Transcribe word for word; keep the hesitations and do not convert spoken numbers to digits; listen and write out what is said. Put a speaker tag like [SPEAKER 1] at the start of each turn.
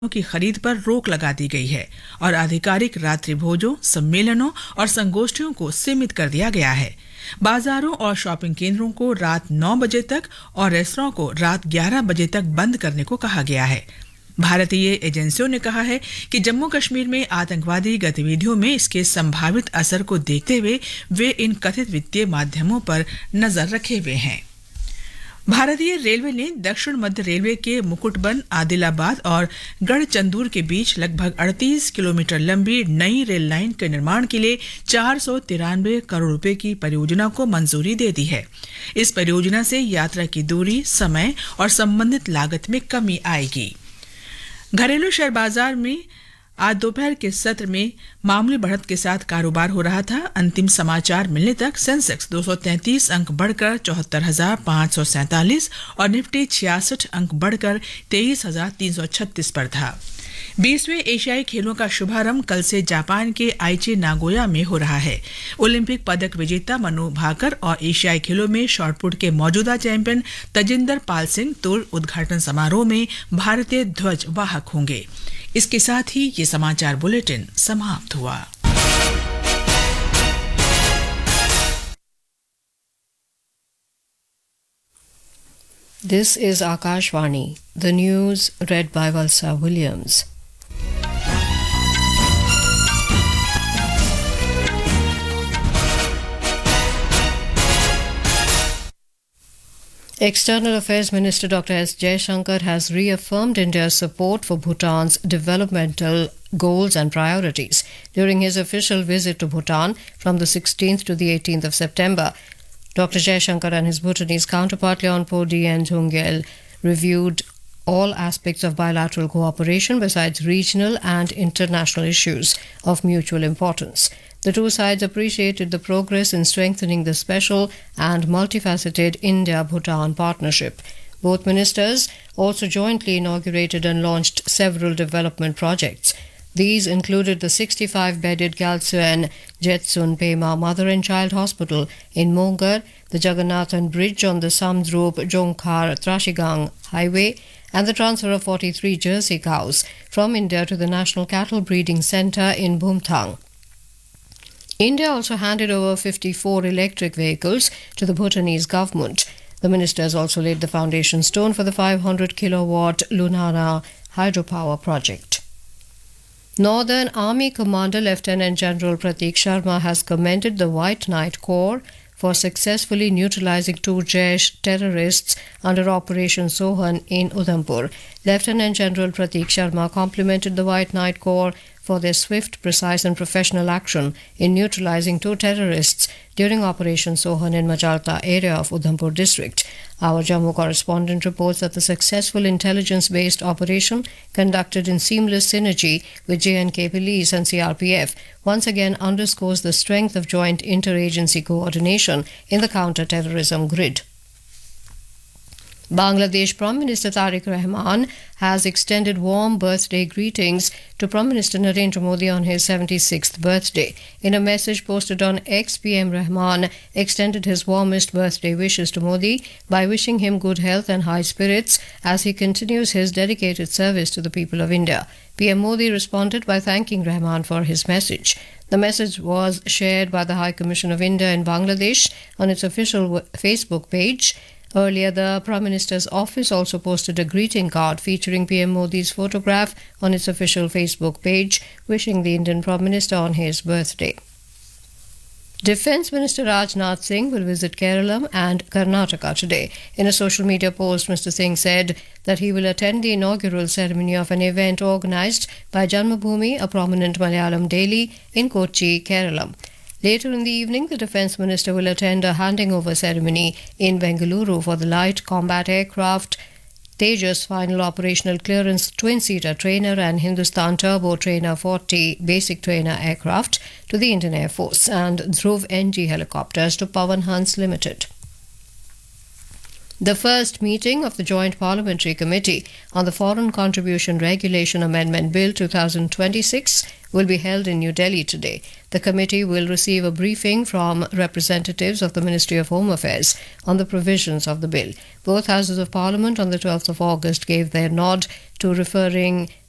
[SPEAKER 1] की खरीद पर रोक लगा दी गई है और आधिकारिक रात्रि भोजों, सम्मेलनों और संगोष्ठियों को सीमित कर दिया गया है। बाजारों और शॉपिंग केंद्रों को रात नौ बजे तक और रेस्तरां को रात ग्यारह बजे तक बंद करने को कहा गया है। भारतीय एजेंसियों ने कहा है कि जम्मू कश्मीर में आतंकवादी गतिविधियों में इसके संभावित असर को देखते हुए वे इन कथित वित्तीय माध्यमों पर नजर रखे हुए हैं। भारतीय रेलवे ने दक्षिण मध्य रेलवे के मुकुटबन, आदिलाबाद और गढ़चंदूर के बीच लगभग अड़तीस किलोमीटर लंबी नई रेल लाइन के निर्माण के लिए चार सौ तिरानवे करोड़ रुपए की परियोजना को मंजूरी दे दी है। इस परियोजना से यात्रा की दूरी, समय और संबंधित लागत में कमी आएगी। घरेलू शेयर बाजार में आज दोपहर के सत्र में मामूली बढ़त के साथ कारोबार हो रहा था। अंतिम समाचार मिलने तक सेंसेक्स दो सौ तैंतीस अंक बढ़कर चौहत्तर हजार पाँच सौ सैंतालीस और निफ्टी छियासठ अंक बढ़कर तेईस हजार तीन सौ छत्तीस पर था। बीसवें एशियाई खेलों का शुभारंभ कल से जापान के आइची नागोया में हो रहा है। ओलंपिक पदक विजेता मनु भाकर और एशियाई खेलों में शॉटपुट के मौजूदा चैंपियन तजिंदर पाल सिंह तुल उद्घाटन समारोह में भारतीय ध्वज वाहक होंगे। इसके साथ ही ये समाचार बुलेटिन समाप्त हुआ।
[SPEAKER 2] This is Akashvani, the news read by Valsa Williams. External Affairs Minister Doctor S. Jaishankar has reaffirmed India's support for Bhutan's developmental goals and priorities during his official visit to Bhutan from the sixteenth to the eighteenth of September. Doctor Jaishankar and his Bhutanese counterpart Leonpo Dien Jungyel reviewed all aspects of bilateral cooperation besides regional and international issues of mutual importance. The two sides appreciated the progress in strengthening the special and multifaceted India-Bhutan partnership. Both ministers also jointly inaugurated and launched several development projects. These included the sixty-five bedded Gyaltsuen Jetsun Pema Mother and Child Hospital in Mongar, the Jagannathan Bridge on the Samdrup Jonkar Trashigang Highway, and the transfer of forty-three Jersey cows from India to the National Cattle Breeding Centre in Bumthang. India also handed over fifty-four electric vehicles to the Bhutanese government. The ministers also laid the foundation stone for the five hundred kilowatt Lunana hydropower project. Northern Army Commander Lieutenant General Prateek Sharma has commended the White Knight Corps for successfully neutralizing two Jaish terrorists under Operation Sohan in Udhampur. Lieutenant General Prateek Sharma complimented the White Knight Corps for their swift, precise and professional action in neutralizing two terrorists during Operation Sohan in Majalta area of Udhampur district. Our Jammu correspondent reports that the successful intelligence-based operation conducted in seamless synergy with J and K Police and C R P F once again underscores the strength of joint interagency coordination in the counter-terrorism grid. Bangladesh Prime Minister Tariq Rahman has extended warm birthday greetings to Prime Minister Narendra Modi on his seventy-sixth birthday. In a message posted on X, P M Rahman extended his warmest birthday wishes to Modi by wishing him good health and high spirits as he continues his dedicated service to the people of India. P M Modi responded by thanking Rahman for his message. The message was shared by the High Commission of India in Bangladesh on its official Facebook page. Earlier, the Prime Minister's office also posted a greeting card featuring P M Modi's photograph on its official Facebook page, wishing the Indian Prime Minister on his birthday. Defence Minister Rajnath Singh will visit Kerala and Karnataka today. In a social media post, Mister Singh said that he will attend the inaugural ceremony of an event organised by Janmabhoomi, a prominent Malayalam daily in Kochi, Kerala. Later in the evening, the Defence Minister will attend a handing over ceremony in Bengaluru for the light combat aircraft Tejas final operational clearance twin-seater trainer and Hindustan Turbo Trainer forty basic trainer aircraft to the Indian Air Force and Dhruv N G helicopters to Pawan Hans Limited. The first meeting of the Joint Parliamentary Committee on the Foreign Contribution Regulation Amendment Bill twenty twenty-six will be held in New Delhi today. The committee will receive a briefing from representatives of the Ministry of Home Affairs on the provisions of the bill. Both houses of Parliament on the twelfth of August gave their nod to referring